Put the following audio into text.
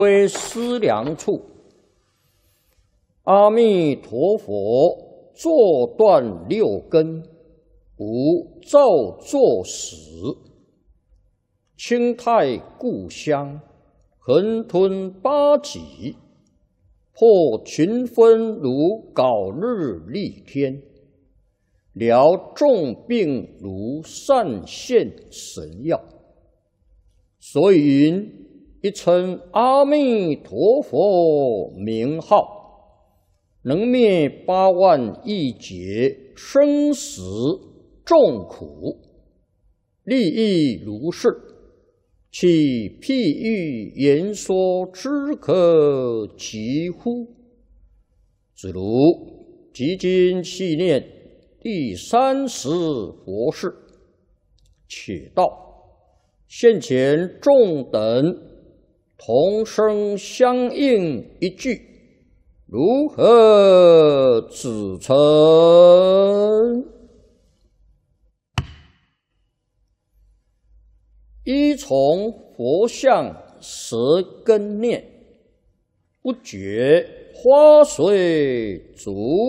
为思量处，阿弥陀佛坐断六根，无造作始。清泰故乡，恒吞八极，破群分如槁日丽天，疗众病如善现神药。所以云：一称阿弥陀佛名号，能灭8万亿劫生死众苦，利益如是，其譬喻言说之可及乎？子如即今细念第30佛事，且道现前众等同声相应一句，如何指称？依从佛像舌根念，不觉花随足